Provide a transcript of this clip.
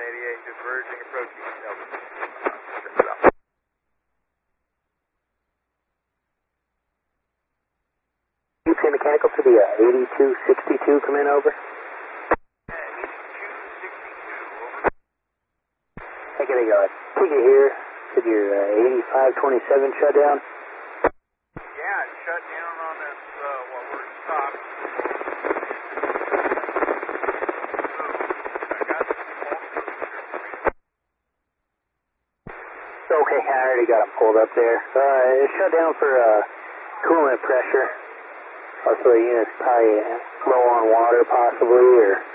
188, diverging, approaching. UK Mechanical to the 8262, come in, over. 8262, over. I got a ticket here. Said your 8527 shut down. Yeah, it shut down on us while we're stopped. Okay, I already got it pulled up there. It shut down for coolant pressure. Also, the unit's probably low on water, possibly, or